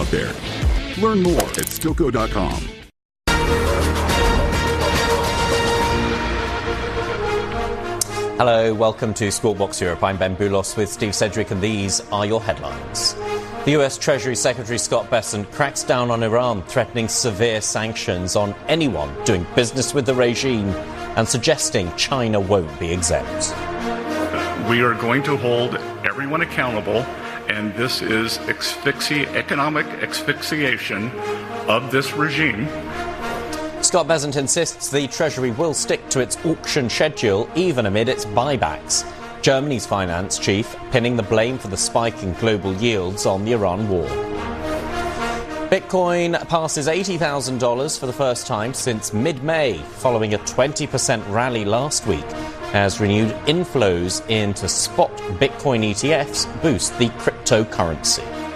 out there. Learn more at Stilco.com. Hello, welcome to Squawk Box Europe. I'm Ben Boulos with Steve Sedgwick, and these are your headlines. The US Treasury Secretary Scott Bessent cracks down on Iran, threatening severe sanctions on anyone doing business with the regime and suggesting China won't be exempt. We are going to hold everyone accountable, and this is economic asphyxiation of this regime. Scott Bessent insists the Treasury will stick to its auction schedule even amid its buybacks. Germany's finance chief pinning the blame for the spike in global yields on the Iran war. Bitcoin passes $80,000 for the first time since mid-May, following a 20% rally last week, as renewed inflows into spot Bitcoin ETFs boost the cryptocurrency.